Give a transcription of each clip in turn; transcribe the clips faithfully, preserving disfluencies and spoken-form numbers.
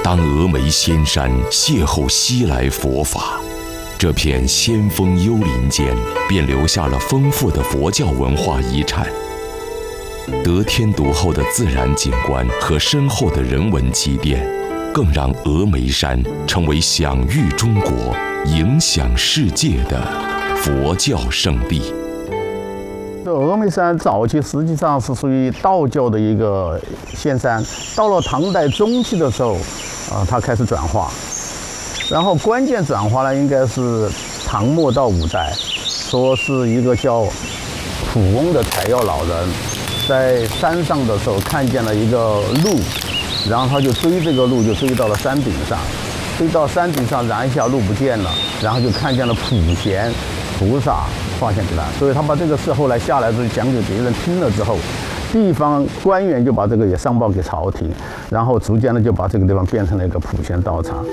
当峨眉仙山邂逅西来佛法，这片仙风幽林间便留下了丰富的佛教文化遗产。得天独厚的自然景观和深厚的人文积淀，更让峨眉山成为享誉中国、影响世界的佛教圣地。 峨眉山早期实际上是属于道教的一个仙山，到了唐代中期的时候，啊、呃，它开始转化，然后关键转化呢，应该是唐末到五代，说是一个叫普翁的采药老人，在山上的时候看见了一个鹿，然后他就追这个鹿，就追到了山顶上，追到山顶上，然一下鹿不见了，然后就看见了普贤菩萨发现给他，所以他把这个事后来下来之后讲给别人听了之后，地方官员就把这个也上报给朝廷，然后逐渐的就把这个地方变成了一个普贤道场。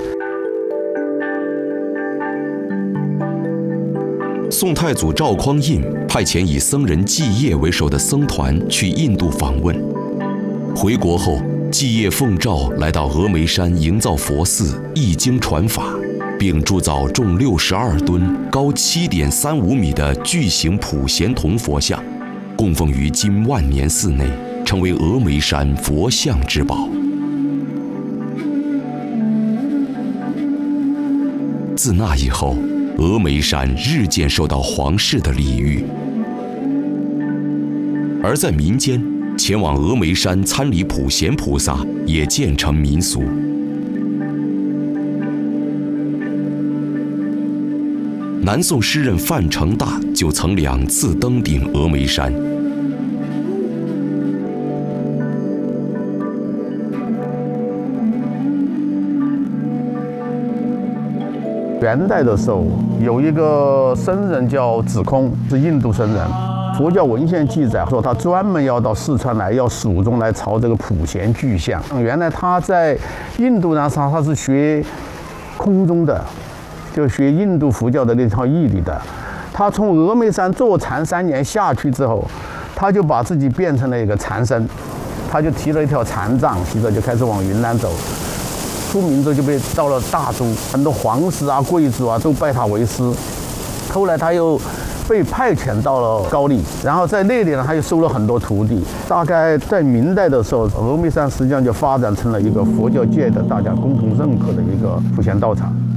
宋太祖赵匡胤派遣以僧人季业为首的僧团去印度访问，回国后，季业奉诏来到峨眉山营造佛寺，译经传法，并铸造重六十二吨、高七点三五米的巨型普贤铜佛像，供奉于今万年寺内，成为峨眉山佛像之宝。自那以后，峨眉山日渐受到皇室的礼遇，而在民间，前往峨眉山参礼普贤菩萨也渐成民俗。南宋诗人范成大就曾两次登顶峨眉山。 元代的时候，有一个僧人叫子空，是印度僧人。佛教文献记载说，他专门要到四川来，要蜀中来朝这个普贤巨像。原来他在印度呢，他他是学空中的，就学印度佛教的那套义理的。他从峨眉山坐禅三年下去之后，他就把自己变成了一个禅僧，他就提了一条禅杖，提着就开始往云南走。出名之后就被到了大都，很多皇室啊、贵族啊都拜他为师。后来他又被派遣到了高丽，然后在那里呢，他又收了很多徒弟。大概在明代的时候，峨眉山实际上就发展成了一个佛教界的大家共同认可的一个普贤道场。